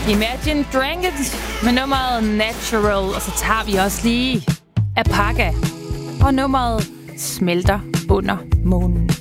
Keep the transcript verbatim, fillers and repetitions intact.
Imagine Dragons med nummeret Natural, og så tager vi også lige Apaga og nummeret Smelter under månen.